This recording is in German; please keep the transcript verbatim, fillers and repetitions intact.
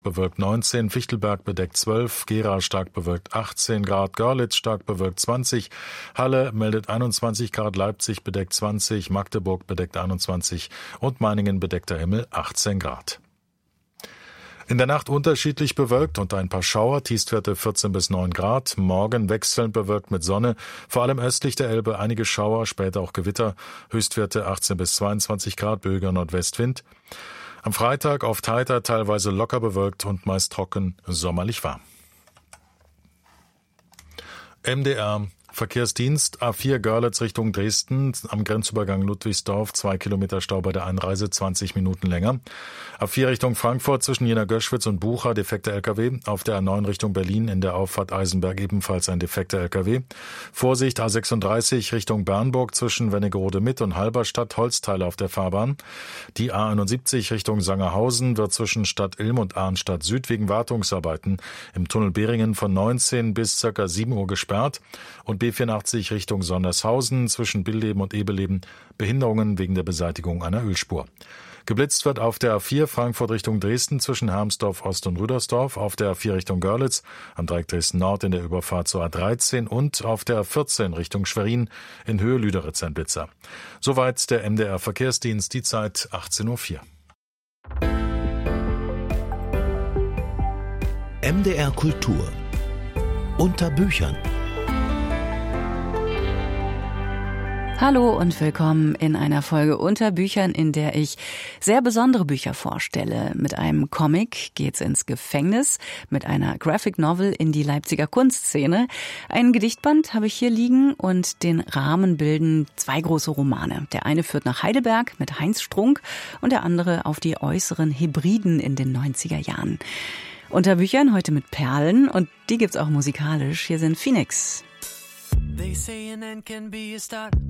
bewölkt neunzehn, Fichtelberg bedeckt zwölf, Gera stark bewölkt achtzehn Grad, Görlitz stark bewölkt zwanzig, Halle meldet einundzwanzig Grad, Leipzig bedeckt zwanzig, Magdeburg bedeckt einundzwanzig und Meiningen bedeckter Himmel achtzehn Grad. In der Nacht unterschiedlich bewölkt und ein paar Schauer, Tiefstwerte vierzehn bis neun Grad. Morgen wechselnd bewölkt mit Sonne, vor allem östlich der Elbe einige Schauer, später auch Gewitter. Höchstwerte achtzehn bis zweiundzwanzig Grad, böiger Nordwestwind. Am Freitag oft heiter, teilweise locker bewölkt und meist trocken, sommerlich warm. M D R Verkehrsdienst A vier Görlitz Richtung Dresden, am Grenzübergang Ludwigsdorf, zwei Kilometer Stau bei der Einreise, zwanzig Minuten länger. A vier Richtung Frankfurt zwischen Jena-Göschwitz und Bucha, defekter L K W. Auf der A neun Richtung Berlin in der Auffahrt Eisenberg ebenfalls ein defekter L K W. Vorsicht A sechsunddreißig Richtung Bernburg zwischen Wernigerode-Mitt und Halberstadt, Holzteile auf der Fahrbahn. Die A einundsiebzig Richtung Sangerhausen wird zwischen Stadt Ilm und Arnstadt Süd wegen Wartungsarbeiten im Tunnel Behringen von neunzehn bis ca. sieben Uhr gesperrt. Und B vierundachtzig Richtung Sondershausen zwischen Billeben und Ebeleben, Behinderungen wegen der Beseitigung einer Ölspur. Geblitzt wird auf der A vier Frankfurt Richtung Dresden zwischen Hermsdorf Ost und Rüdersdorf, auf der A vier Richtung Görlitz, am Dreieck Dresden Nord in der Überfahrt zur A dreizehn und auf der A vierzehn Richtung Schwerin in Höhe Lüderitz ein Blitzer. Soweit der M D R Verkehrsdienst, die Zeit achtzehn Uhr vier. M D R Kultur unter Büchern. Hallo und willkommen in einer Folge unter Büchern, in der ich sehr besondere Bücher vorstelle. Mit einem Comic geht's ins Gefängnis, mit einer Graphic Novel in die Leipziger Kunstszene. Ein Gedichtband habe ich hier liegen und den Rahmen bilden zwei große Romane. Der eine führt nach Heidelberg mit Heinz Strunk und der andere auf die äußeren Hebriden in den neunziger Jahren. Unter Büchern heute mit Perlen und die gibt's auch musikalisch. Hier sind Phoenix. They say an end can be a start,